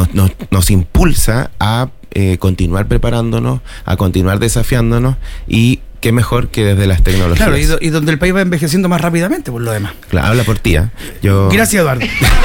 nos impulsa a continuar preparándonos, a continuar desafiándonos, y qué mejor que desde las tecnologías. Claro, y donde el país va envejeciendo más rápidamente, por lo demás. Claro, habla por ti, ¿eh? Gracias, Eduardo.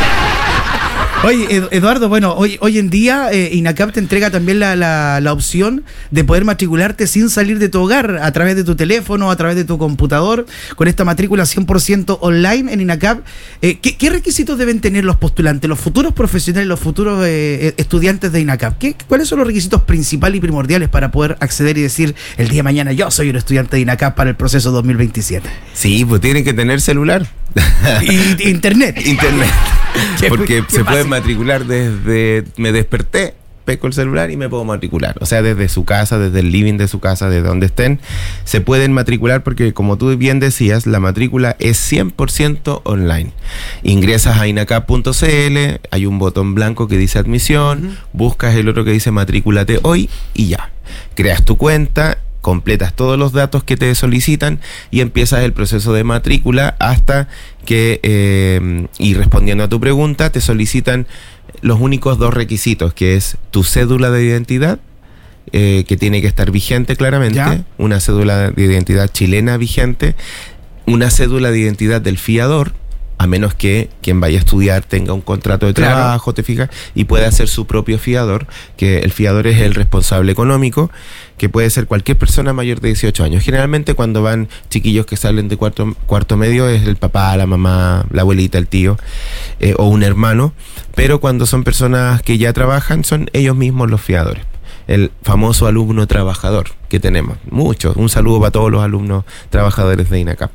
Oye, Eduardo, bueno, hoy en día INACAP te entrega también la opción de poder matricularte sin salir de tu hogar, a través de tu teléfono, a través de tu computador, con esta matrícula 100% online en INACAP. ¿Qué requisitos deben tener los postulantes, los futuros profesionales, los futuros estudiantes de INACAP? ¿Cuáles son los requisitos principales y primordiales para poder acceder y decir el día de mañana yo soy un estudiante de INACAP para el proceso 2027? Sí, pues tienen que tener celular. Y internet. Porque se puede matricular desde... Me desperté, pesco el celular y me puedo matricular. O sea, desde su casa, desde el living de su casa, desde donde estén, se pueden matricular, porque como tú bien decías, la matrícula es 100% online. Ingresas a inacap.cl, hay un botón blanco que dice admisión, buscas el otro que dice matrículate hoy y ya. Creas tu cuenta, completas todos los datos que te solicitan y empiezas el proceso de matrícula hasta que, y respondiendo a tu pregunta, te solicitan los únicos 2 requisitos, que es tu cédula de identidad, que tiene que estar vigente claramente, ¿ya? Una cédula de identidad chilena vigente, una cédula de identidad del fiador, a menos que quien vaya a estudiar tenga un contrato de trabajo, claro, te fijas, y pueda ser su propio fiador, que el fiador es el responsable económico, que puede ser cualquier persona mayor de 18 años. Generalmente cuando van chiquillos que salen de cuarto medio es el papá, la mamá, la abuelita, el tío, o un hermano, pero cuando son personas que ya trabajan son ellos mismos los fiadores. El famoso alumno trabajador que tenemos, muchos. Un saludo para todos los alumnos trabajadores de INACAP.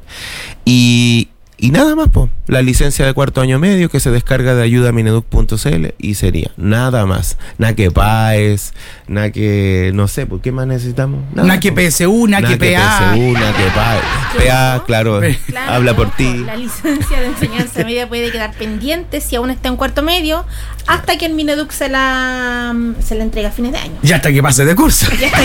Y nada más, pues, la licencia de cuarto año medio que se descarga de ayudamineduc.cl y sería nada más. Nada que PAES, nada que, no sé, ¿por qué más necesitamos? Nada que PSU, nada que PA. Nada que PAES. PA, claro, habla por ti. La licencia de enseñanza media puede quedar pendiente si aún está en cuarto medio, hasta que el Mineduc se la entrega a fines de año. Y hasta que pase de curso.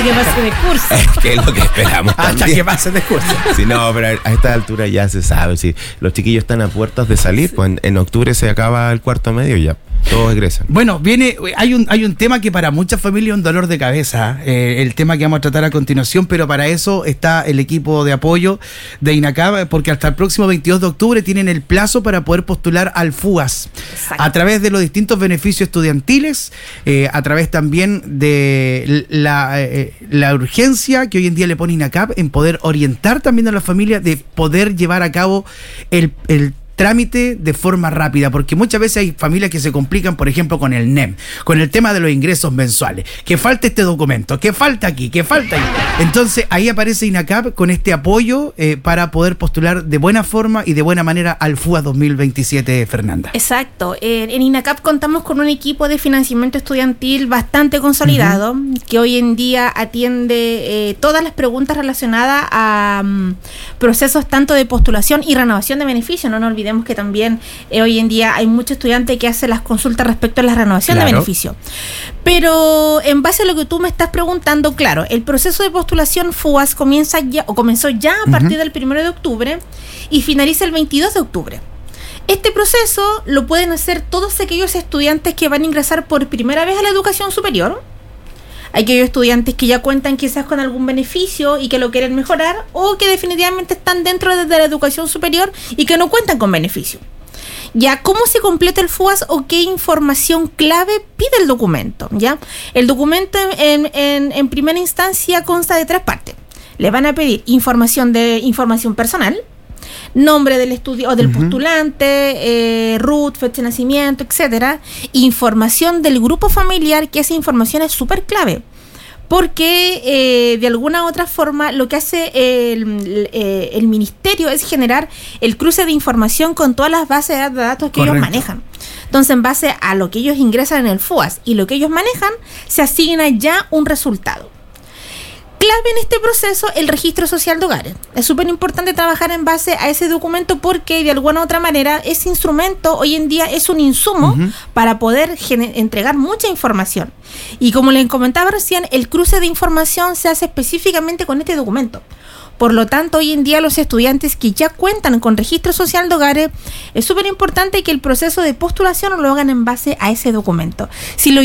Es que es lo que esperamos también. Hasta que pase de curso. Sí, no, pero a esta altura ya se sabe, sí. Los chiquillos están a puertas de salir, sí. Pues en octubre se acaba el cuarto medio y ya todos egresan. Bueno, hay un tema que para muchas familias es un dolor de cabeza, el tema que vamos a tratar a continuación, pero para eso está el equipo de apoyo de INACAP, porque hasta el próximo 22 de octubre tienen el plazo para poder postular al FUAS. Exacto. A través de los distintos beneficios estudiantiles, a través también de la urgencia que hoy en día le pone INACAP en poder orientar también a la familia, de poder llevar a cabo el trámite de forma rápida, porque muchas veces hay familias que se complican, por ejemplo, con el NEM, con el tema de los ingresos mensuales, que falta este documento, que falta aquí, que falta ahí. Entonces ahí aparece INACAP con este apoyo para poder postular de buena forma y de buena manera al FUAS 2027, Fernanda. Exacto, en INACAP contamos con un equipo de financiamiento estudiantil bastante consolidado, que hoy en día atiende todas las preguntas relacionadas a procesos tanto de postulación y renovación de beneficios. No nos olvidemos que también hoy en día hay muchos estudiantes que hacen las consultas respecto a la renovación de beneficio. Pero en base a lo que tú me estás preguntando, claro, el proceso de postulación FUAS comenzó ya a partir del 1 de octubre y finaliza el 22 de octubre. Este proceso lo pueden hacer todos aquellos estudiantes que van a ingresar por primera vez a la educación superior. Hay aquellos estudiantes que ya cuentan quizás con algún beneficio y que lo quieren mejorar, o que definitivamente están dentro de la educación superior y que no cuentan con beneficio. Ya, ¿cómo se completa el FUAS o qué información clave pide el documento? ¿Ya? El documento en primera instancia consta de 3 partes. Le van a pedir información personal, nombre del estudio o del postulante, RUT, fecha de nacimiento, etcétera. Información del grupo familiar, que esa información es súper clave, porque de alguna u otra forma lo que hace el ministerio es generar el cruce de información con todas las bases de datos que ellos manejan. Entonces, en base a lo que ellos ingresan en el FUAS y lo que ellos manejan, se asigna ya un resultado. Clave en este proceso el registro social de hogares. Es súper importante trabajar en base a ese documento, porque de alguna u otra manera ese instrumento hoy en día es un insumo para poder entregar mucha información. Y como les comentaba recién, el cruce de información se hace específicamente con este documento. Por lo tanto, hoy en día los estudiantes que ya cuentan con registro social de hogares, es súper importante que el proceso de postulación lo hagan en base a ese documento. Si lo